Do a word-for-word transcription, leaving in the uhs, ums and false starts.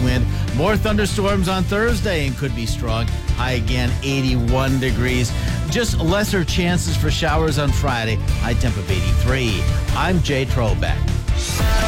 wind. More thunderstorms on Thursday and could be strong. High again, eighty-one degrees. Just lesser chances for showers on Friday. High temp of eighty-three. I'm Jay Trobeck.